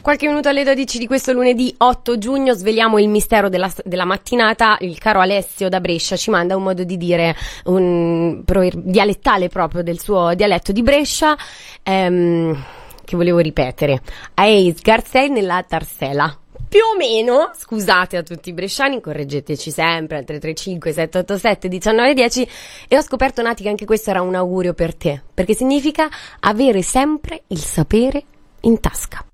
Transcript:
Qualche minuto alle 12 di questo lunedì 8 giugno sveliamo il mistero della mattinata. Il caro Alessio da Brescia ci manda un modo di dire dialettale proprio del suo dialetto di Brescia, che volevo ripetere. Eis Garzei nella Tarsela. Più o meno, scusate a tutti i bresciani, correggeteci sempre al 335 787 1910, e ho scoperto, Nati, che anche questo era un augurio per te, perché significa avere sempre il sapere in tasca.